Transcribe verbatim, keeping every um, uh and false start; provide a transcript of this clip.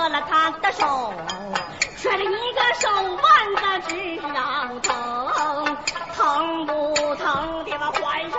了他的手，摔了一个手腕子直让疼，疼不疼的吧？坏